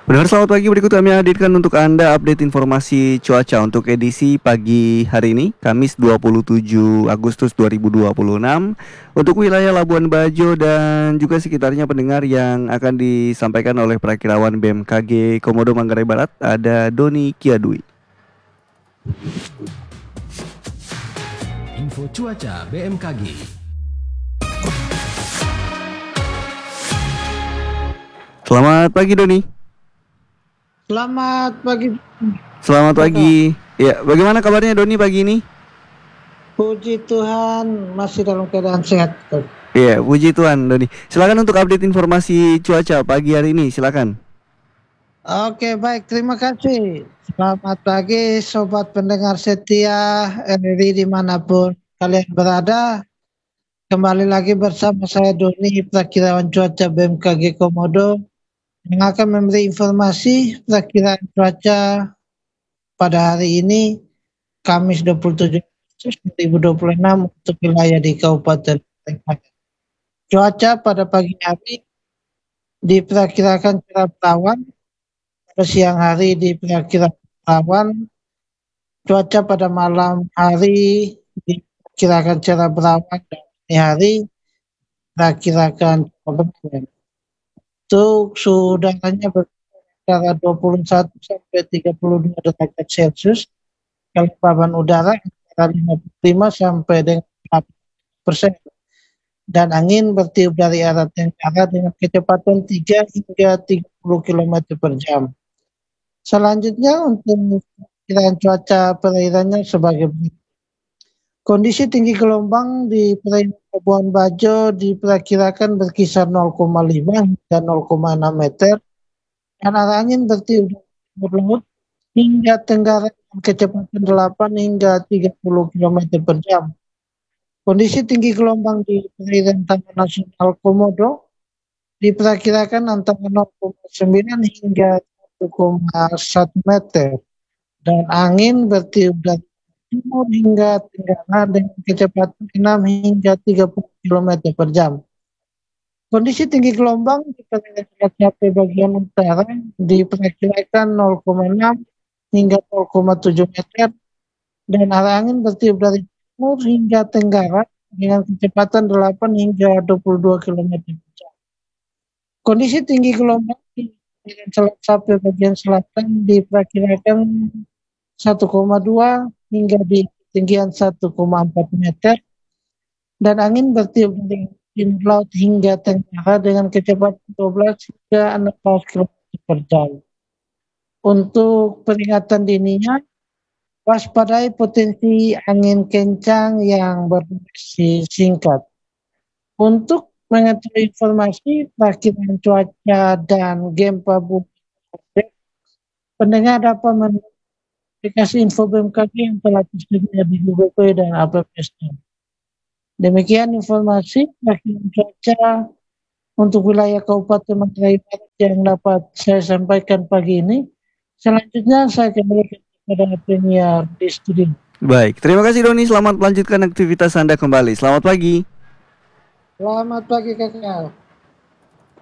Benar, selamat pagi. Berikut kami hadirkan untuk Anda update informasi cuaca untuk edisi pagi hari ini, Kamis 27 Agustus 2026, untuk wilayah Labuan Bajo dan juga sekitarnya pendengar yang akan disampaikan oleh Prakirawan BMKG Komodo Manggarai Barat, ada Doni Kiadui. Info cuaca BMKG. Selamat pagi, Doni. Selamat pagi. Selamat pagi. Ya, bagaimana kabarnya Doni pagi ini? Puji Tuhan masih dalam keadaan sehat. Iya, puji Tuhan, Doni. Silakan untuk update informasi cuaca pagi hari ini, silakan. Oke, baik. Terima kasih. Selamat pagi, sobat pendengar setia RRI dimanapun kalian berada. Kembali lagi bersama saya Doni, Prakirawan Cuaca BMKG Komodo, yang akan memberi informasi perakiraan cuaca pada hari ini, Kamis 27 Agustus 2026 untuk wilayah di Kabupaten Tangerang. Cuaca pada pagi hari diperkirakan cerah berawan, pada siang hari diperkirakan berawan, cuaca pada malam hari diperkirakan cerah berawan, dan dini hari diperkirakan cerah berawan. Untuk suhu udaranya berkisar 21 sampai 32 derajat Celcius, kelembaban udara antara 55 sampai dengan 40%. Dan angin bertiup dari arah tenggara dengan kecepatan 3 hingga 30 km per jam. Selanjutnya untuk perkiraan cuaca perairannya sebagai berikut. Kondisi tinggi gelombang di perairan Labuan Bajo diperkirakan berkisar 0,5 hingga 0,6 meter, dan arah angin bertiup dari timur laut hingga tenggara dengan kecepatan 8 hingga 30 km per jam. Kondisi tinggi gelombang di perairan Taman Nasional Komodo diperkirakan antara 0,9 hingga 1,1 meter, dan angin bertiup dari timur hingga tenggara dengan kecepatan 6 hingga 30 km per jam. Kondisi tinggi gelombang di perairan Selat Cape bagian utara diperkirakan 0,6 hingga 0,7 meter, dan arah angin bertiup dari timur hingga tenggara dengan kecepatan 8 hingga 22 km per jam. Kondisi tinggi gelombang di perairan Selat Cape bagian selatan diperkirakan 1,2 hingga di ketinggian 1,4 meter, dan angin bertiup dari timur laut hingga tenggara dengan kecepatan 12 hingga 16 km per jam. Untuk peringatan dininya, waspadai potensi angin kencang yang berdurasi singkat. Untuk mengetahui informasi perakiraan cuaca dan gempa bumi, pendengar dapat menggunakan aplikasi info BMKG yang telah tersedia di Google Play dan Apple Store. Demikian informasi perakiraan cuaca untuk wilayah Kabupaten Manggarai Barat yang dapat saya sampaikan pagi ini. Selanjutnya saya kembali kepada penyiar di studio. Baik, terima kasih Doni. Selamat melanjutkan aktivitas Anda kembali. Selamat pagi. Selamat pagi kakak.